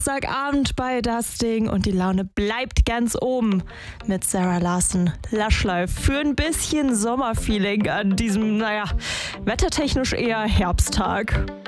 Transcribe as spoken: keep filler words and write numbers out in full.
Samstagabend bei Das Ding und die Laune bleibt ganz oben mit Sarah Larsen, Lush Life für ein bisschen Sommerfeeling an diesem, naja, wettertechnisch eher Herbsttag.